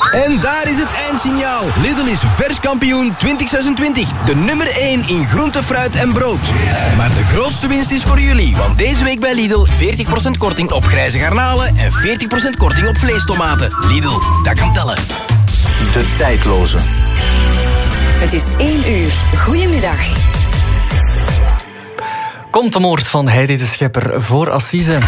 En daar is het eindsignaal. Lidl is vers kampioen 2026. De nummer 1 in groente, fruit en brood. Maar de grootste winst is voor jullie. Want deze week bij Lidl 40% korting op grijze garnalen en 40% korting op vleestomaten. Lidl, dat kan tellen. De tijdloze. Het is 1 uur. Goedemiddag. Komt de moord van Heidi de Schepper voor Assise?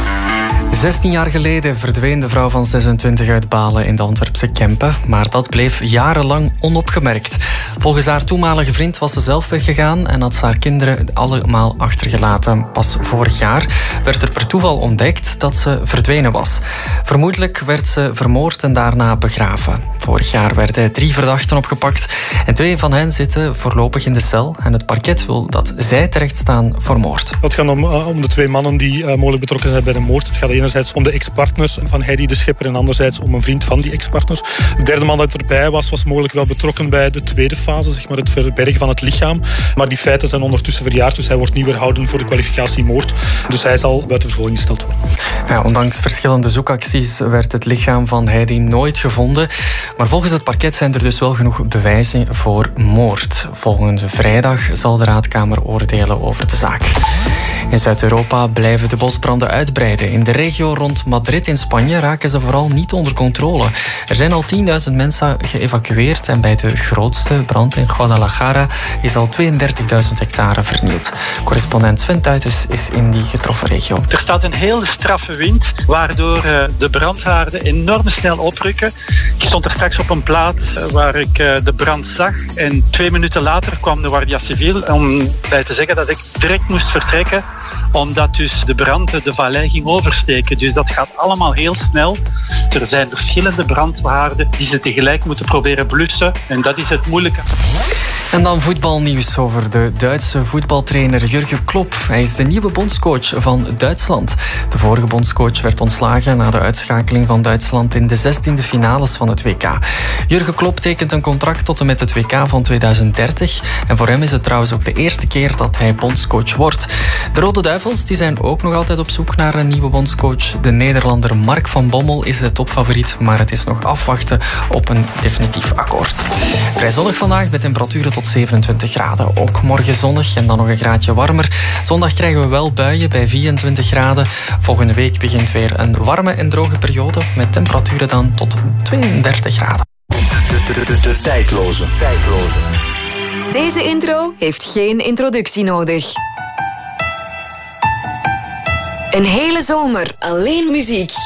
16 jaar geleden verdween de vrouw van 26 uit Balen in de Antwerpse Kempen, maar dat bleef jarenlang onopgemerkt. Volgens haar toenmalige vriend was ze zelf weggegaan en had ze haar kinderen allemaal achtergelaten. Pas vorig jaar werd er per toeval ontdekt dat ze verdwenen was. Vermoedelijk werd ze vermoord en daarna begraven. Vorig jaar werden 3 verdachten opgepakt en 2 van hen zitten voorlopig in de cel. En het parket wil dat zij terechtstaan voor moord. Het gaat om de 2 mannen die mogelijk betrokken zijn bij de moord. Het gaat enerzijds om de ex-partner van Heidi de Schepper en anderzijds om een vriend van die ex-partner. De 3e man dat erbij was mogelijk wel betrokken bij de tweede fase, zeg maar het verbergen van het lichaam. Maar die feiten zijn ondertussen verjaard, dus hij wordt niet weerhouden voor de kwalificatie moord. Dus hij zal buiten vervolging gesteld worden. Ja, ondanks verschillende zoekacties werd het lichaam van Heidi nooit gevonden. Maar volgens het parket zijn er dus wel genoeg bewijzen voor moord. Volgende vrijdag zal de raadkamer oordelen over de zaak. In Zuid-Europa blijven de bosbranden uitbreiden. In de regio rond Madrid in Spanje raken ze vooral niet onder controle. Er zijn al 10.000 mensen geëvacueerd en bij de grootste brand in Guadalajara is al 32.000 hectare vernield. Correspondent Sven Tuitens is in die getroffen regio. Er staat een hele straffe wind, waardoor de brandhaarden enorm snel oprukken. Ik stond er straks op een plaats waar ik de brand zag en 2 minuten later kwam de Guardia Civil om bij te zeggen dat ik direct moest vertrekken, omdat dus de brand de vallei ging oversteken. Dus dat gaat allemaal heel snel. Er zijn verschillende brandhaarden die ze tegelijk moeten proberen blussen. En dat is het moeilijke. En dan voetbalnieuws over de Duitse voetbaltrainer Jurgen Klopp. Hij is de nieuwe bondscoach van Duitsland. De vorige bondscoach werd ontslagen na de uitschakeling van Duitsland in de 16e finales van het WK. Jurgen Klopp tekent een contract tot en met het WK van 2030. En voor hem is het trouwens ook de eerste keer dat hij bondscoach wordt. De Rode Duivels die zijn ook nog altijd op zoek naar een nieuwe bondscoach. De Nederlander Mark van Bommel is de topfavoriet, maar het is nog afwachten op een definitief akkoord. Vrij zonnig vandaag met temperaturen tot 27 graden. Ook morgen zonnig en dan nog een graadje warmer. Zondag krijgen we wel buien bij 24 graden. Volgende week begint weer een warme en droge periode met temperaturen dan tot 32 graden. De tijdloze. Deze intro heeft geen introductie nodig. Een hele zomer alleen muziek.